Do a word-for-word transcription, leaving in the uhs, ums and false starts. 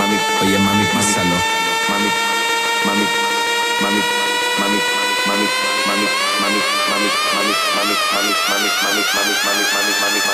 mami, oye mami, pásalo. Mami, mami, mami, mami, mami, mami, mami, mami, mami, mami, mami, mami, mami, mami, mami, mami, mami, mami.